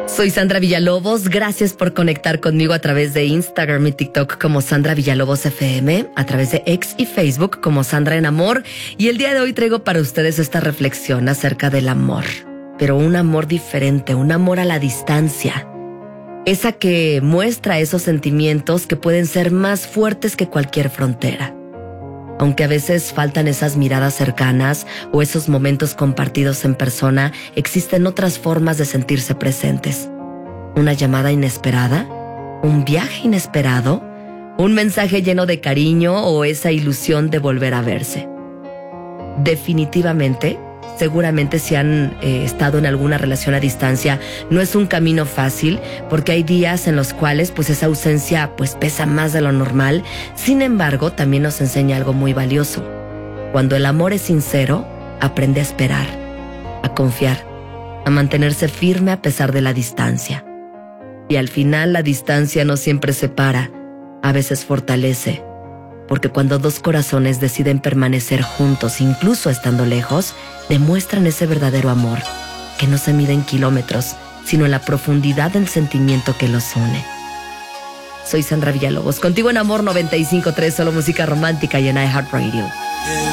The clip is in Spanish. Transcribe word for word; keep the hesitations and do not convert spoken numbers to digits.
Soy Sandra Villalobos, gracias por conectar conmigo a través de Instagram y TikTok como Sandra Villalobos F M, a través de X y Facebook como Sandra en Amor, y el día de hoy traigo para ustedes esta reflexión acerca del amor, pero un amor diferente, un amor a la distancia, esa que muestra esos sentimientos que pueden ser más fuertes que cualquier frontera. Aunque a veces faltan esas miradas cercanas o esos momentos compartidos en persona, existen otras formas de sentirse presentes. Una llamada inesperada, un viaje inesperado, un mensaje lleno de cariño o esa ilusión de volver a verse. Definitivamente, seguramente si han eh, estado en alguna relación a distancia, no es un camino fácil porque hay días en los cuales pues esa ausencia pues pesa más de lo normal. Sin embargo, también nos enseña algo muy valioso. Cuando el amor es sincero, aprende a esperar, a confiar, a mantenerse firme a pesar de la distancia. Y al final la distancia no siempre separa, a veces fortalece. Porque cuando dos corazones deciden permanecer juntos, incluso estando lejos, demuestran ese verdadero amor, que no se mide en kilómetros, sino en la profundidad del sentimiento que los une. Soy Sandra Villalobos, contigo en Amor noventa y cinco punto tres, solo música romántica y en iHeartRadio.